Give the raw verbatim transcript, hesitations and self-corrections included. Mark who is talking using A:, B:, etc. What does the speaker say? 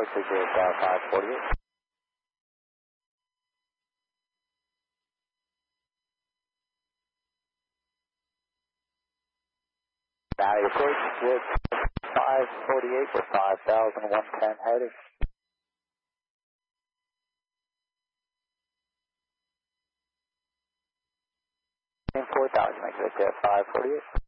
A: quickly get uh, five forty-eight. Valley approach, with five forty-eight for five thousand one ten heading. four thousand, make it at five forty-eight.